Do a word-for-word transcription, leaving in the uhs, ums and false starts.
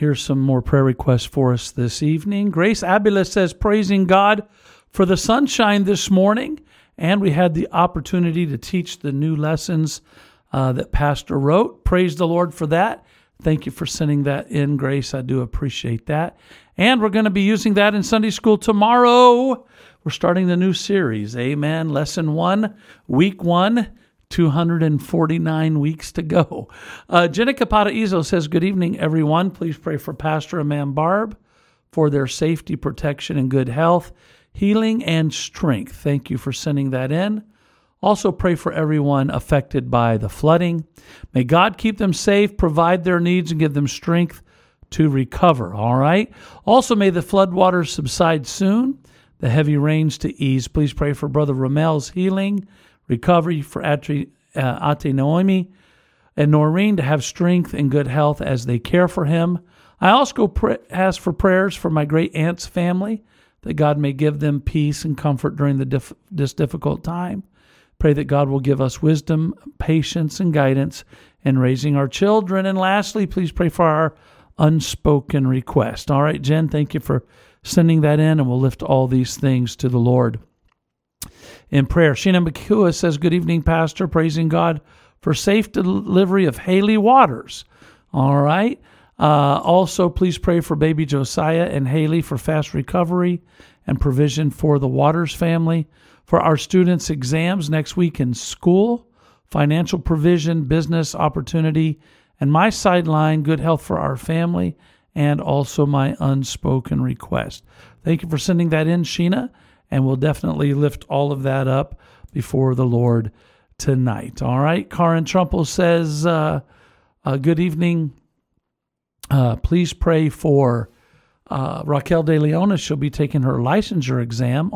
Here's some more prayer requests for us this evening. Grace Abila says, praising God for the sunshine this morning, and we had the opportunity to teach the new lessons uh, that Pastor wrote. Praise the Lord for that. Thank you for sending that in, Grace. I do appreciate that. And we're going to be using that in Sunday school tomorrow. We're starting the new series. Amen. Lesson one, week one, two hundred forty-nine weeks to go. Uh, Jenica Paraiso says, good evening, everyone. Please pray for Pastor and Ma'am Barb for their safety, protection, and good health, healing, and strength. Thank you for sending that in. Also pray for everyone affected by the flooding. May God keep them safe, provide their needs, and give them strength to recover. All right. Also, may the floodwaters subside soon, the heavy rains to ease. Please pray for Brother Romel's healing, recovery, for Ate, uh, Ate Naomi and Noreen to have strength and good health as they care for him. I also pray, ask for prayers for my great aunt's family, that God may give them peace and comfort during the diff- this difficult time. Pray that God will give us wisdom, patience, and guidance in raising our children. And lastly, please pray for our unspoken request. All right, Jen, thank you for sending that in, and we'll lift all these things to the Lord in prayer. Sheena McCua says, good evening, Pastor, praising God for safe delivery of Haley Waters. All right. Uh, also, please pray for baby Josiah and Haley for fast recovery and provision for the Waters family, for our students' exams next week in school, financial provision, business opportunity, and my sideline, good health for our family, and also my unspoken request. Thank you for sending that in, Sheena, and we'll definitely lift all of that up before the Lord tonight. All right, Karen Trumple says, uh, uh, good evening. Uh, please pray for uh, Raquel De Leon. She'll be taking her licensure exam